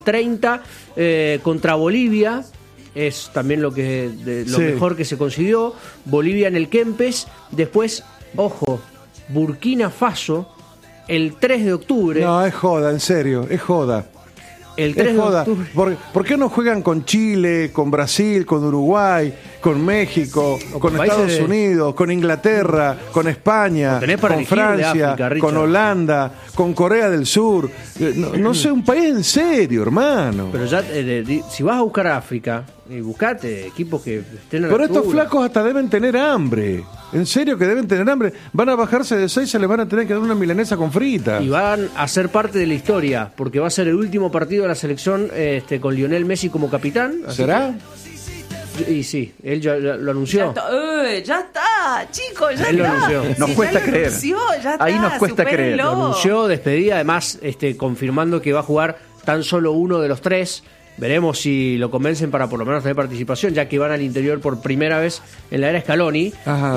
30 contra Bolivia, es también lo mejor que se consiguió. Bolivia en el Kempes, después, ojo, Burkina Faso, el 3 de octubre. No, es joda, en serio, es joda. El 3 de octubre. ¿Por qué no juegan con Chile, con Brasil, con Uruguay, con México, con Estados Unidos, con Inglaterra, con España, con Francia, África, con Holanda, con Corea del Sur? No sé, un país en serio, hermano. Pero ya, si vas a buscar a África, buscate equipos que estén a la Pero altura. estos flacos hasta deben tener hambre. En serio que deben tener hambre. Van a bajarse de 6, se les van a tener que dar una milanesa con frita. Y van a ser parte de la historia, porque va a ser el último partido de la selección con Lionel Messi como capitán. ¿Será? Y sí, él ya lo anunció. Ya está, chicos, ya él está. Lo anunció. Nos cuesta creer. Anunció, ya Ahí está, nos cuesta creer. Lo anunció, despedida, además confirmando que va a jugar tan solo uno de los 3. Veremos si lo convencen para por lo menos tener participación, ya que van al interior por primera vez en la era Scaloni,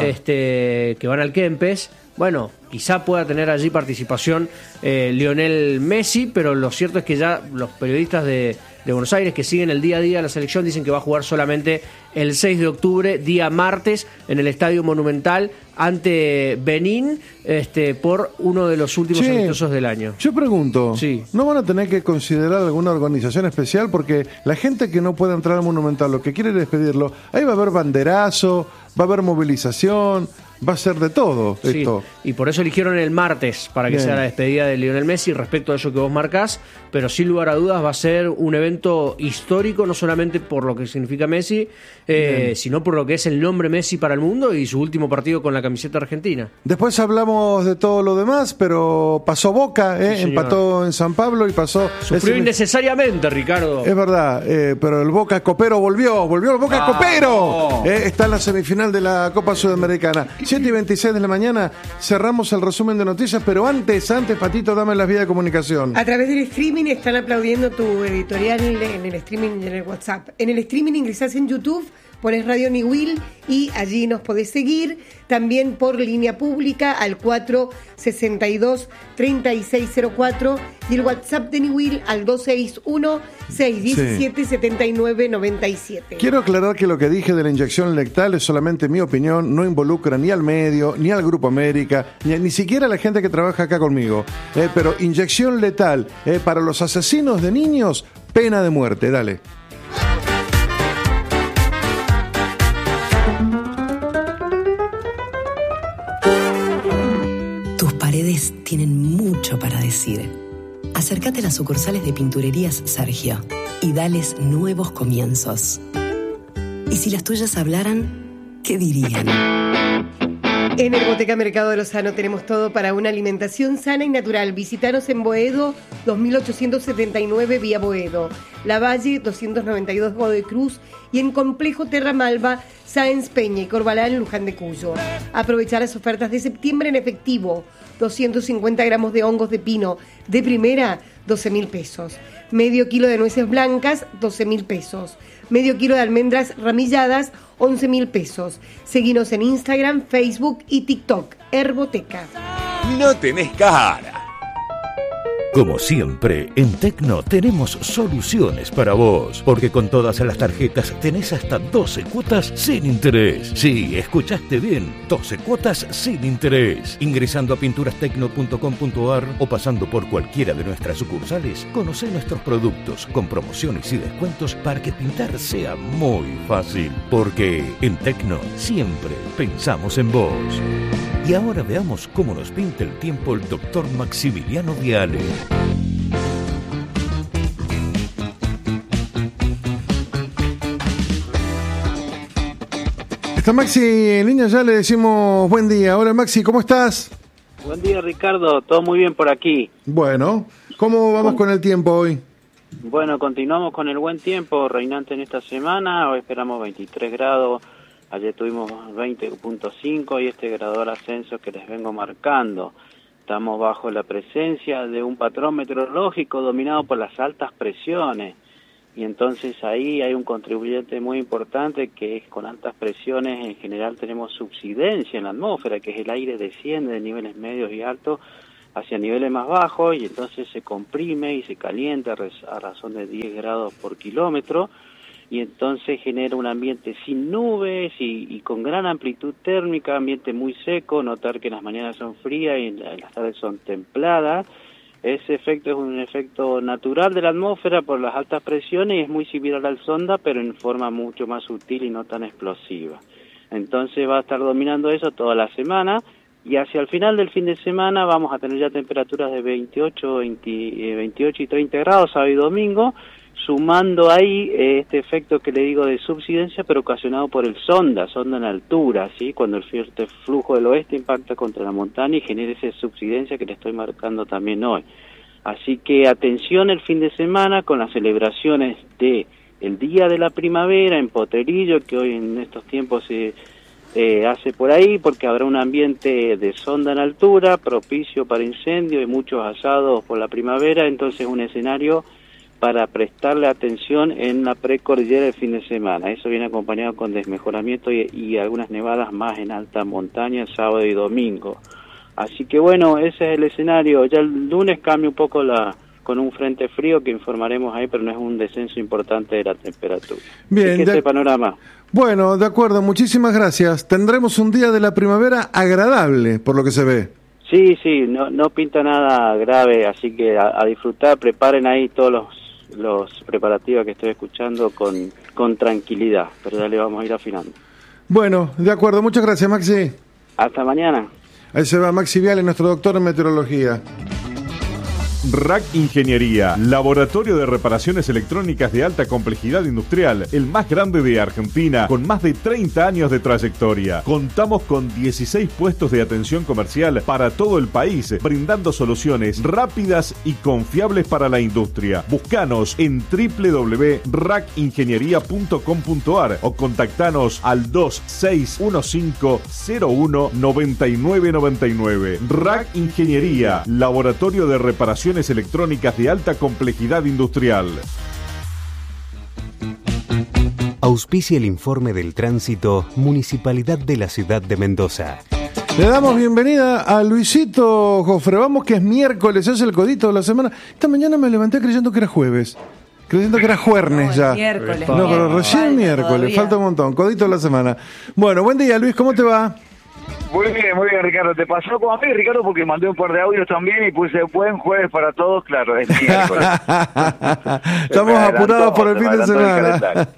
que van al Kempes. Bueno, quizá pueda tener allí participación Lionel Messi, pero lo cierto es que ya los periodistas de Buenos Aires que siguen el día a día de la selección dicen que va a jugar solamente el 6 de octubre, día martes, en el Estadio Monumental ante Benín, por uno de los últimos amistosos del año. Yo pregunto, sí. ¿no van a tener que considerar alguna organización especial? Porque la gente que no puede entrar al Monumental, lo que quiere es despedirlo, ahí va a haber banderazo, va a haber movilización, va a ser de todo esto. Y por eso eligieron el martes para que sea la despedida de Lionel Messi, respecto a eso que vos marcás, pero sin lugar a dudas va a ser un evento histórico, no solamente por lo que significa Messi, sino por lo que es el nombre Messi para el mundo y su último partido con la camiseta argentina. Después hablamos de todo lo demás, pero pasó Boca, empató en San Pablo y pasó... Sufrió innecesariamente, Ricardo. Es verdad, pero el Boca Copero volvió el Boca Copero. Está en la semifinal de la Copa Sudamericana. 7:26 de la mañana, cerramos el resumen de noticias, pero antes, Patito, dame las vías de comunicación. A través del streaming están aplaudiendo tu editorial en el streaming y en el WhatsApp. En el streaming ingresás en YouTube, pones Radio Niwil y allí nos podés seguir. También por línea pública al 462-3604 y el WhatsApp de Niwil al 261-617-7997. Quiero aclarar que lo que dije de la inyección letal es solamente mi opinión, no involucra ni al medio, ni al Grupo América, ni siquiera a la gente que trabaja acá conmigo. Pero inyección letal para los asesinos de niños, pena de muerte. Dale. Tienen mucho para decir. Acércate a las sucursales de Pinturerías Sergio y dales nuevos comienzos. Y si las tuyas hablaran, ¿qué dirían? En Herboteca Mercado de Lozano tenemos todo para una alimentación sana y natural. Visítanos en Boedo 2879 vía Boedo, Lavalle 292 Godoy Cruz y en Complejo Terra Malva, Sáenz Peña y Corbalán, Luján de Cuyo. Aprovechar las ofertas de septiembre en efectivo. 250 gramos de hongos de pino de primera, 12.000 pesos. Medio kilo de nueces blancas, 12.000 pesos. Medio kilo de almendras ramilladas, 11.000 pesos. Seguinos en Instagram, Facebook y TikTok. Herboteca. No tenés cara. Como siempre, en Tecno tenemos soluciones para vos, porque con todas las tarjetas tenés hasta 12 cuotas sin interés. Sí, escuchaste bien, 12 cuotas sin interés. Ingresando a pinturastecno.com.ar o pasando por cualquiera de nuestras sucursales, conocé nuestros productos con promociones y descuentos para que pintar sea muy fácil, porque en Tecno siempre pensamos en vos. Y ahora veamos cómo nos pinta el tiempo el doctor Maximiliano Viale. Está Maxi en línea, ya le decimos buen día. Hola Maxi, ¿cómo estás? Buen día Ricardo, todo muy bien por aquí. Bueno, ¿cómo vamos con el tiempo hoy? Bueno, continuamos con el buen tiempo reinante en esta semana, hoy esperamos 23 grados. Ayer tuvimos 20.5 y este gradual ascenso que les vengo marcando. Estamos bajo la presencia de un patrón meteorológico dominado por las altas presiones. Y entonces ahí hay un contribuyente muy importante que es con altas presiones. En general tenemos subsidencia en la atmósfera, que es el aire desciende de niveles medios y altos, hacia niveles más bajos y entonces se comprime y se calienta a razón de 10 grados por kilómetro y entonces genera un ambiente sin nubes y con gran amplitud térmica, ambiente muy seco, notar que las mañanas son frías y las tardes son templadas. Ese efecto es un efecto natural de la atmósfera por las altas presiones y es muy similar al sonda, pero en forma mucho más sutil y no tan explosiva. Entonces va a estar dominando eso toda la semana y hacia el final del fin de semana vamos a tener ya temperaturas de 28 y 30 grados sábado y domingo, sumando ahí este efecto que le digo de subsidencia, pero ocasionado por el sonda en altura, ¿sí? Cuando el fuerte flujo del oeste impacta contra la montaña y genera esa subsidencia que le estoy marcando también hoy. Así que atención el fin de semana con las celebraciones de el Día de la Primavera en Potrerillo, que hoy en estos tiempos se hace por ahí, porque habrá un ambiente de sonda en altura, propicio para incendio y muchos asados por la primavera, entonces un escenario para prestarle atención en la precordillera del fin de semana. Eso viene acompañado con desmejoramiento y algunas nevadas más en alta montaña sábado y domingo. Así que bueno, ese es el escenario. Ya el lunes cambia un poco con un frente frío que informaremos ahí, pero no es un descenso importante de la temperatura. Bien, ese panorama. Bueno, de acuerdo, muchísimas gracias. Tendremos un día de la primavera agradable, por lo que se ve. Sí, no pinta nada grave, así que a disfrutar, preparen ahí todos los preparativos que estoy escuchando con tranquilidad, pero ya le vamos a ir afinando. Bueno, de acuerdo, muchas gracias, Maxi. Hasta mañana. Ahí se va Maxi Viale, nuestro doctor en meteorología. RAC Ingeniería, laboratorio de reparaciones electrónicas de alta complejidad industrial, el más grande de Argentina, con más de 30 años de trayectoria. Contamos con 16 puestos de atención comercial para todo el país, brindando soluciones rápidas y confiables para la industria. Búscanos en www.racingeniería.com.ar o contactanos al 2615-019999. RAC Ingeniería, laboratorio de reparaciones electrónicas de alta complejidad industrial. Auspicia el informe del tránsito Municipalidad de la Ciudad de Mendoza. Le damos bienvenida a Luisito Jofre. Vamos que es miércoles, es el codito de la semana. Esta mañana me levanté creyendo que era jueves. Creyendo que era jueves ya. Miércoles. No, pero recién miércoles, falta un montón. Codito de la semana. Bueno, buen día, Luis, ¿cómo te va? Muy bien, Ricardo. Te pasó como a mí, Ricardo, porque mandé un par de audios también y puse buen jueves para todos, claro, es miércoles. Estamos apurados por el fin de semana.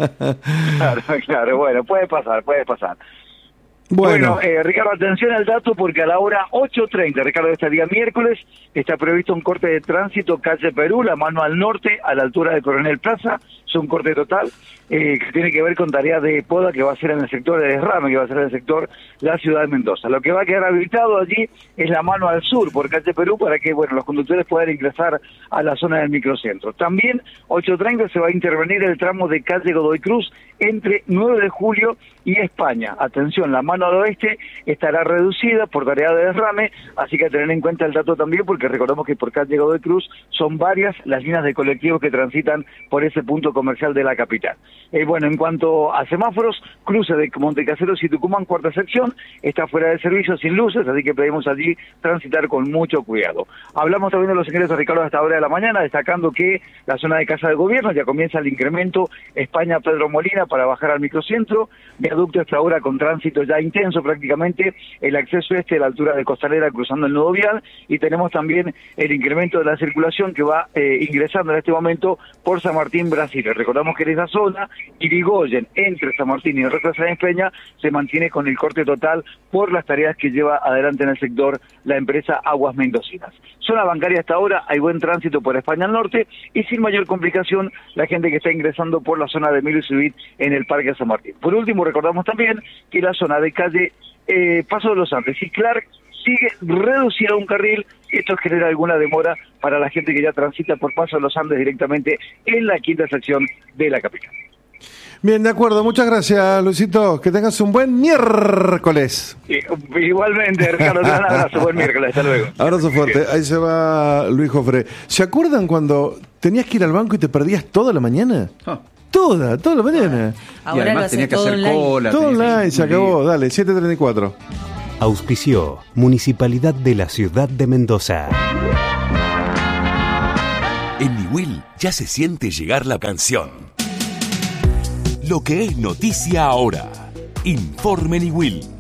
Claro, bueno, puede pasar. Bueno, Ricardo, atención al dato porque a la hora 8:30, Ricardo, de este día miércoles, está previsto un corte de tránsito calle Perú, la mano al norte, a la altura de Coronel Plaza. Es un corte total que tiene que ver con tareas de poda que va a ser en el sector de derrame, que va a ser en el sector de la ciudad de Mendoza. Lo que va a quedar habilitado allí es la mano al sur por calle Perú para que los conductores puedan ingresar a la zona del microcentro. También 8:30 se va a intervenir el tramo de calle Godoy Cruz entre 9 de julio y España. Atención, la mano al oeste estará reducida por tarea de derrame, así que a tener en cuenta el dato también, porque recordemos que por calle Godoy Cruz son varias las líneas de colectivos que transitan por ese punto comercial de la capital. En cuanto a semáforos, cruce de Montecaseros y Tucumán, cuarta sección, está fuera de servicio sin luces, así que pedimos allí transitar con mucho cuidado. Hablamos también de los ingresos, Ricardo, a esta hora de la mañana, destacando que la zona de Casa de Gobierno ya comienza el incremento España-Pedro Molina para bajar al microcentro, viaducto esta hora con tránsito ya intenso prácticamente, el acceso a la altura de Costanera cruzando el nudo vial, y tenemos también el incremento de la circulación que va ingresando en este momento por San Martín, Brasil. Recordamos que en esa zona, Irigoyen, entre San Martín y el resto de San Peña, se mantiene con el corte total por las tareas que lleva adelante en el sector la empresa Aguas Mendocinas. Zona bancaria hasta ahora, hay buen tránsito por España al norte y sin mayor complicación la gente que está ingresando por la zona de Emilio Subit en el Parque San Martín. Por último, recordamos también que la zona de calle Paso de los Andes y Clark sigue reducida un carril. Esto genera alguna demora para la gente que ya transita por Paso de los Andes directamente en la quinta sección de la capital. Bien, de acuerdo. Muchas gracias, Luisito. Que tengas un buen miércoles. Igualmente, Ricardo, un abrazo. Buen miércoles. Hasta luego. Abrazo fuerte. Ahí se va Luis Jofre. ¿Se acuerdan cuando tenías que ir al banco y te perdías toda la mañana? Toda la mañana. Ahora y además tenía que hacer cola. Todo online, se acabó. Dale, 7:34. Auspició Municipalidad de la Ciudad de Mendoza. En Niwil ya se siente llegar la canción. Lo que es noticia ahora. Informe Niwil.